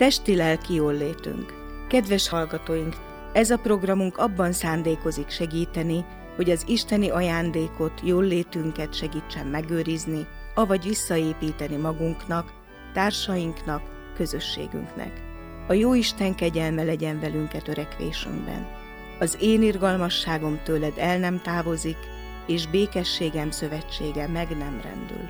Testi-lelki jóllétünk. Kedves hallgatóink, ez a programunk abban szándékozik segíteni, hogy az isteni ajándékot, jóllétünket segítsen megőrizni, avagy visszaépíteni magunknak, társainknak, közösségünknek. A Jóisten kegyelme legyen velünk törekvésünkben. Az én irgalmasságom tőled el nem távozik, és békességem szövetsége meg nem rendül.